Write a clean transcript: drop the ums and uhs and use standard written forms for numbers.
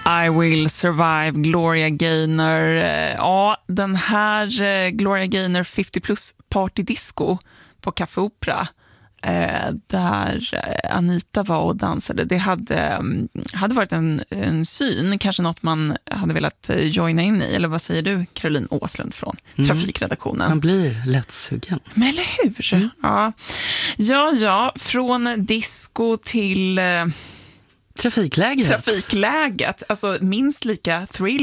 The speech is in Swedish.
I Will Survive, Gloria Gaynor. Ja, den här Gloria Gaynor 50 plus Party Disco på Café Opera, där Anita var och dansade. Det hade varit en syn, kanske något man hade velat joina in i. Eller vad säger du, Caroline Åslund från Trafikredaktionen? Man blir lättsugen. Men eller hur? Ja, från disco till... Trafikläget. Alltså minst lika thrill